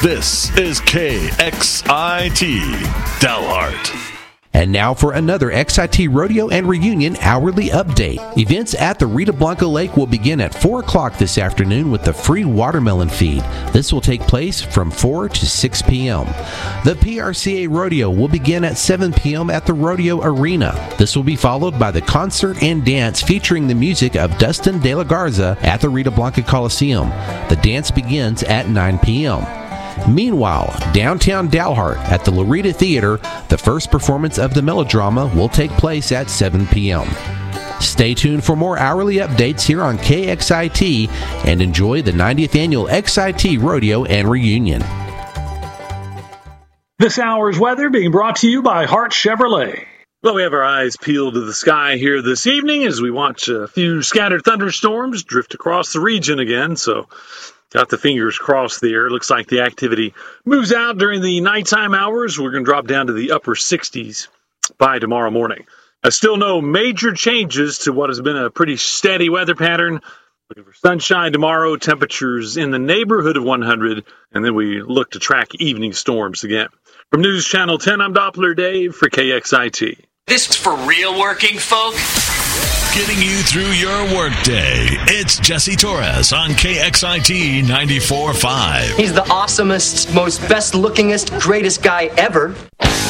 This is KXIT Dalhart. And now for another XIT Rodeo and Reunion hourly update. Events at the Rita Blanca Lake will begin at 4 o'clock this afternoon with the free watermelon feed. This will take place from 4 to 6 p.m. The PRCA Rodeo will begin at 7 p.m. at the Rodeo Arena. This will be followed by the concert and dance featuring the music of Dustin De La Garza at the Rita Blanca Coliseum. The dance begins at 9 p.m. Meanwhile, downtown Dalhart at the Loretta Theater, the first performance of the melodrama will take place at 7 p.m. Stay tuned for more hourly updates here on KXIT and enjoy the 90th Annual XIT Rodeo and Reunion. This hour's weather being brought to you by Hart Chevrolet. Well, we have our eyes peeled to the sky here this evening as we watch a few scattered thunderstorms drift across the region again, so got the fingers crossed there. Looks like the activity moves out during the nighttime hours. We're going to drop down to the upper 60s by tomorrow morning. Still no major changes to what has been a pretty steady weather pattern. Looking for sunshine tomorrow, temperatures in the neighborhood of 100, and then we look to track evening storms again. From News Channel 10, I'm Doppler Dave for KXIT. This is for real working folk. Getting you through your workday. It's Jesse Torres on KXIT 94.5. He's the awesomest, most best-lookingest, greatest guy ever.